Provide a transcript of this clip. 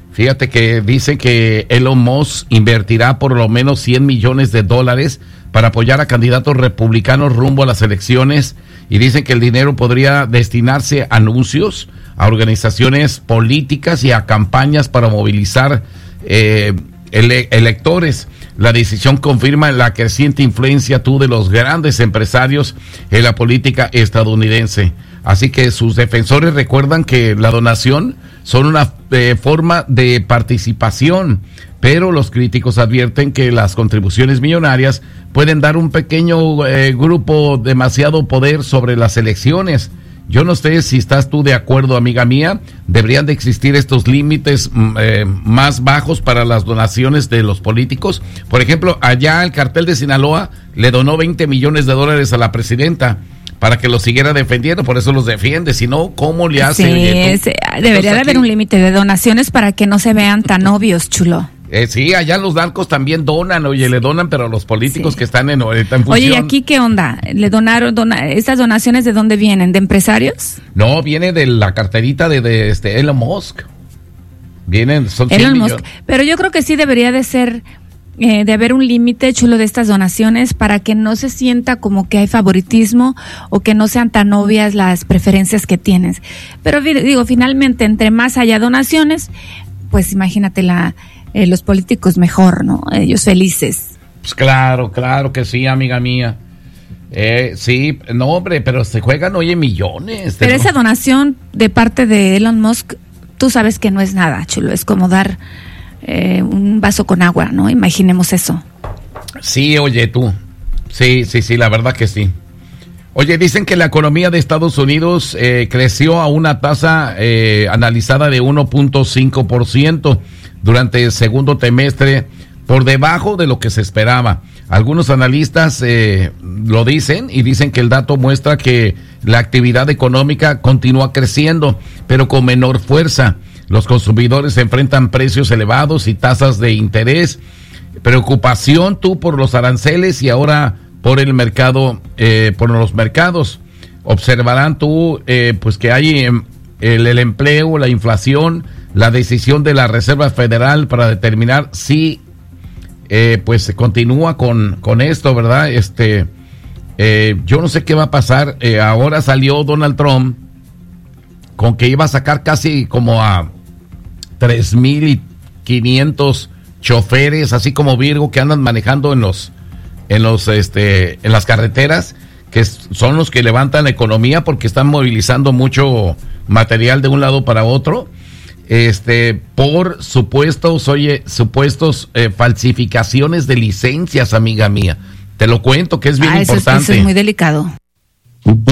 Fíjate que dice que Elon Musk invertirá por lo menos $100 millones para apoyar a candidatos republicanos rumbo a las elecciones, y dicen que el dinero podría destinarse a anuncios, a organizaciones políticas y a campañas para movilizar electores. La decisión confirma la creciente influencia de los grandes empresarios en la política estadounidense. Así que sus defensores recuerdan que la donación son una forma de participación, pero los críticos advierten que las contribuciones millonarias pueden dar un pequeño grupo demasiado poder sobre las elecciones. Yo no sé si estás tú de acuerdo, amiga mía. ¿Deberían de existir estos límites más bajos para las donaciones de los políticos? Por ejemplo, allá el cartel de Sinaloa le donó $20 millones a la presidenta para que los siguiera defendiendo, por eso los defiende. Si no, ¿cómo le hace? Sí, Oye, debería de haber un límite de donaciones para que no se vean tan obvios, chulo. Sí, allá los narcos también donan, le donan, pero a los políticos que están en función. Oye, ¿y aquí qué onda? ¿Le donaron, estas donaciones de dónde vienen? ¿De empresarios? No, viene de la carterita de Elon Musk. Son Elon Musk. Pero yo creo que sí debería de ser, de haber un límite, chulo, de estas donaciones para que no se sienta como que hay favoritismo o que no sean tan obvias las preferencias que tienes. Pero digo, finalmente, entre más haya donaciones, pues imagínate los políticos mejor, ¿no? Ellos felices. Pues claro que sí, amiga mía. Sí, no, hombre, pero se juegan, millones. Pero esa donación de parte de Elon Musk, tú sabes que no es nada, chulo. Es como dar un vaso con agua, ¿no? Imaginemos eso. Sí, oye, tú. Sí, la verdad que sí. Oye, dicen que la economía de Estados Unidos creció a una tasa analizada de 1.5% durante el segundo trimestre, por debajo de lo que se esperaba. Algunos analistas lo dicen, y dicen que el dato muestra que la actividad económica continúa creciendo, pero con menor fuerza. Los consumidores enfrentan precios elevados y tasas de interés, preocupación por los aranceles y ahora por el mercado, por los mercados. Observarán pues que hay el empleo, la inflación, la decisión de la Reserva Federal para determinar si pues se continúa con esto, ¿verdad? Yo no sé qué va a pasar. Ahora salió Donald Trump con que iba a sacar casi como a 3,500 choferes, así como Virgo, que andan manejando en las carreteras, que son los que levantan la economía porque están movilizando mucho material de un lado para otro, por supuestos falsificaciones de licencias, amiga mía. Te lo cuento que es bien importante. Eso es muy delicado.